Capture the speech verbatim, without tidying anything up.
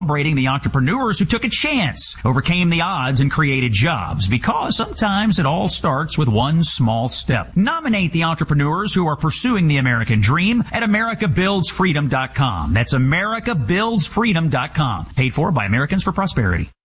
Celebrating the entrepreneurs who took a chance, overcame the odds, and created jobs, because sometimes it all starts with one small step. Nominate the entrepreneurs who are pursuing the American dream at America Builds Freedom dot com. That's America Builds Freedom dot com. Paid for by Americans for Prosperity.